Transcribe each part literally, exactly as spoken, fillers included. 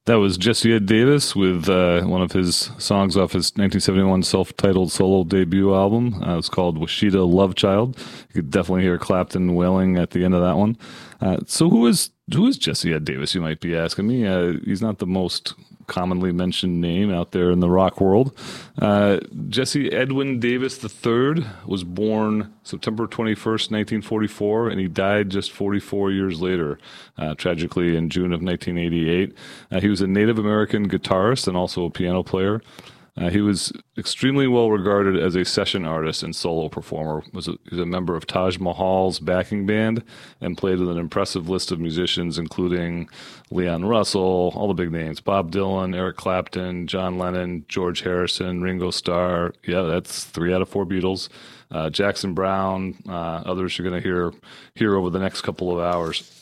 That was Jesse Ed Davis with uh, one of his songs off his nineteen seventy-one self-titled solo debut album. Uh, it's called Washita Love Child. You could definitely hear Clapton wailing at the end of that one. Uh, so who is who is Jesse Ed Davis, you might be asking me? Uh, he's not the most commonly mentioned name out there in the rock world. Uh, Jesse Edwin Davis the third was born September twenty-first, nineteen forty-four, and he died just forty-four years later, uh, tragically in June of nineteen eighty-eight. Uh, he was a Native American guitarist and also a piano player. Uh, he was extremely well regarded as a session artist and solo performer. Was a, he was a member of Taj Mahal's backing band and played with an impressive list of musicians, including Leon Russell, all the big names, Bob Dylan, Eric Clapton, John Lennon, George Harrison, Ringo Starr. Yeah, that's three out of four Beatles. Uh, Jackson Browne, uh, others you're going to hear hear over the next couple of hours.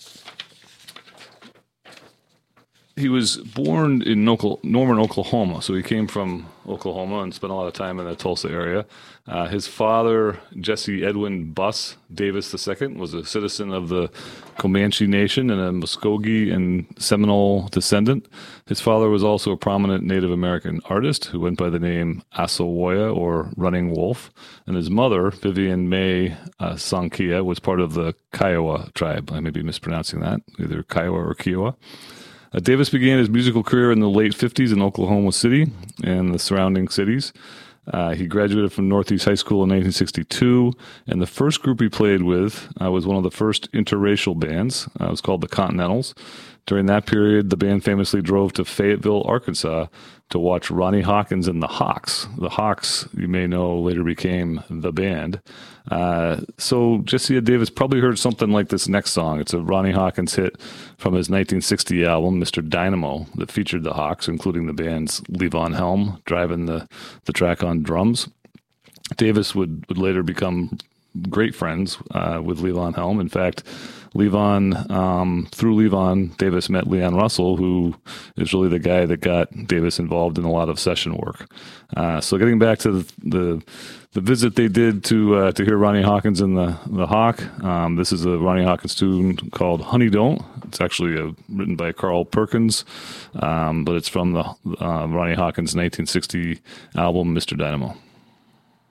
He was born in Norman, Oklahoma, so he came from Oklahoma and spent a lot of time in the Tulsa area. Uh, his father, Jesse Edwin Buss Davis the second, was a citizen of the Comanche Nation and a Muskogee and Seminole descendant. His father was also a prominent Native American artist who went by the name Assawoya or Running Wolf. And his mother, Vivian May uh, Sankia, was part of the Kiowa tribe. I may be mispronouncing that, either Kiowa or Kiowa. Uh, Davis began his musical career in the late fifties in Oklahoma City and the surrounding cities. Uh, he graduated from Northeast High School in nineteen sixty-two, and the first group he played with uh, was one of the first interracial bands. Uh, it was called the Continentals. During that period, the band famously drove to Fayetteville, Arkansas, to watch Ronnie Hawkins and the Hawks. The Hawks, you may know, later became the band. Uh, so Jesse Ed Davis probably heard something like this next song. It's a Ronnie Hawkins hit from his nineteen sixty album, Mister Dynamo, that featured the Hawks, including the band's Levon Helm, driving the, the track on drums. Davis would, would later become great friends uh, with Levon Helm. In fact, Levon, um, through Levon, Davis met Leon Russell, who is really the guy that got Davis involved in a lot of session work. Uh, so getting back to the, the the visit they did to uh, to hear Ronnie Hawkins and the the Hawk. Um, this is a Ronnie Hawkins tune called "Honey Don't." It's actually uh, written by Carl Perkins, um, but it's from the uh, Ronnie Hawkins nineteen sixty album "Mister Dynamo."